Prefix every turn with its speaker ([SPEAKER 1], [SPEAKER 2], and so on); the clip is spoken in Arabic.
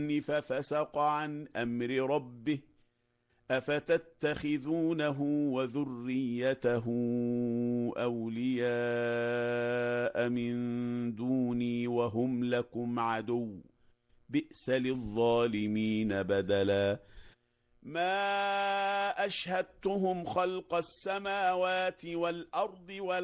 [SPEAKER 1] ففسق عن أمر ربه أفتتخذونه وذريته أولياء من دوني وهم لكم عدو بئس للظالمين بدلا ما أشهدتهم خلق السماوات والأرض